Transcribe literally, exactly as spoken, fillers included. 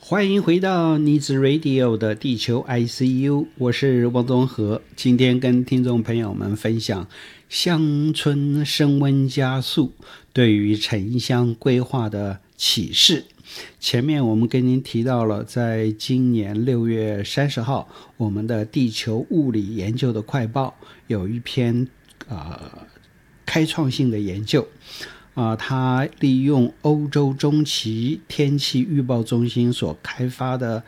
欢迎回到妮子 Radio 的地球 I C U， 我是汪宗和。今天跟听众朋友们分享乡村升温加速对于城乡规划的启示。前面我们跟您提到了，在今年六月三十号，我们的地球物理研究的快报有一篇呃开创性的研究。啊，它利用欧洲中期天气预报中心所开发的